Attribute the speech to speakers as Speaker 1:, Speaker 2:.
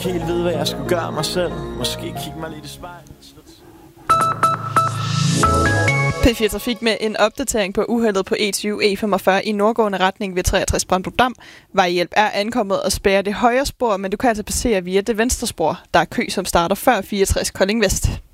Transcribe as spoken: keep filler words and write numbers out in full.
Speaker 1: ikke helt ved, hvad jeg skulle gøre mig selv. Måske kigge mig lidt i spejlet.
Speaker 2: P fire Trafik med en opdatering på uheldet på E tyve E femogfyrre i nordgående retning ved treogtres Brøndby Dam. Vejhjælp er ankommet og spærrer det højre spor, men du kan altså passere via det venstre spor. Der er kø, som starter før fireogtres Kolding Vest.